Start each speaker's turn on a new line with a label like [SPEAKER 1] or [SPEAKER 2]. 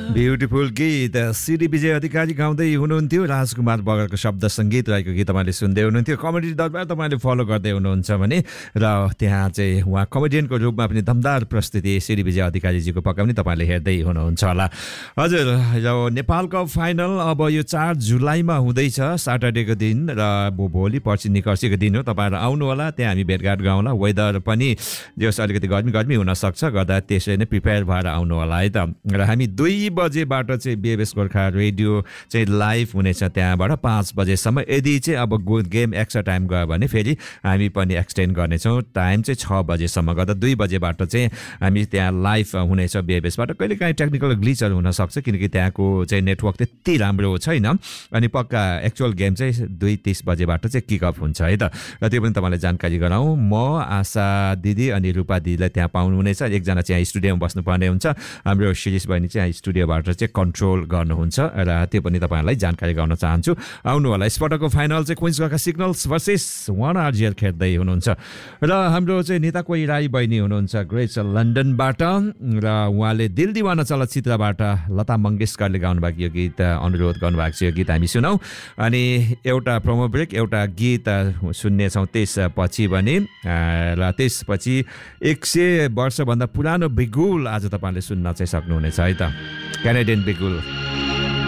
[SPEAKER 1] beautiful गीत CD विजय अधिकारी गाउँदै हुनुहुन्थ्यो राजकुमार बगरको शब्द सङ्गीत रहेको गीत तपाईँले सुन्दै हुनुहुन्थ्यो कमेडी दरबार तपाईँले फलो गर्दै हुनुहुन्छ भने र त्यहाँ चाहिँ उहाँ कमेडियनको रूपमा पनि दमदार प्रस्तुति सिडी विजय अधिकारीजीको पक्का पनि तपाईँले हेर्दै हुनुहुन्छ होला हजुर यो नेपाल कप फाइनल अब यो 4 जुलाईमा हुँदैछ सैटरडेको दिन र भोलि पर्सि निकर्सीको दिन हो तपाईँहरू आउनु होला त्यहाँ हामी भेटघाट गरौँला वेदर पनि जस अलिकति गर्मी हुनसक्छ गर्दा त्यसै नै प्रिपेयर भएर आउनु होला है त र हामी 2 बजेबाट चाहिँ बिएबएस गोर्खा रेडियो चाहिँ लाइभ हुनेछ त्यहाँबाट 5 बजेसम्म यदि चाहिँ अब गेम एक्स्ट्रा टाइम गयो भने फेरि हामी पनि एक्सटेन्ड गर्नेछौँ टाइम चाहिँ 6 बजेसम्म गर्दा 2 बजेबाट चाहिँ हामी त्यहाँ लाइभ हुनेछ बिएबएसबाट कहिलेकाहीँ टेक्निकल ग्लिचहरू हुनसक्छ किनकि त्यहाँको चाहिँ नेटवर्क त्यति राम्रो छैन अनि पक्का एक्चुअल गेम चाहिँ 2:30 बजेबाट चाहिँ किकअप हुन्छ है त र त्यो पनि तपाईँलाई जानकारी गराउँ म आशा दिदी अनि रूपा दिदीलाई त्यहाँ पाउनुहुनेछ एकजना चाहिँ स्टुडियोमा बस्नुपर्ने हुन्छ हाम्रो शिरिष बहिनी चाहिँ स्टुडियोबाट चाहिँ कन्ट्रोल गर्नुहुन्छ र त्यो पनि तपाईँहरूलाई जानकारी गर्न चाहन्छु आउनु होला स्पटको फाइनल चाहिँ Queens Gorkha signals versus 1RGL खेल्दै हुनुहुन्छ र हाम्रो चाहिँ नेता कोही राई बहिनी हुनुहुन्छ ग्रेट लन्डनबाट र उहाँले दिल दिवाना चलचित्रबाट लता मङ्गेशकरले गाउनुभएको यो गीत अनुरोध गर्नुभएको छ यो गीत हामी सुनौँ अनि एउटा प्रोमो ब्रेक एउटा गीत सुन्नेछौँ त्यसपछि भने र त्यसपछि 100 वर्षभन्दा पुरानो बिगुल आज तपाईँले सुन्न चाहिँ सक्नुहुनेछ है त क्यानेडियन बिगुल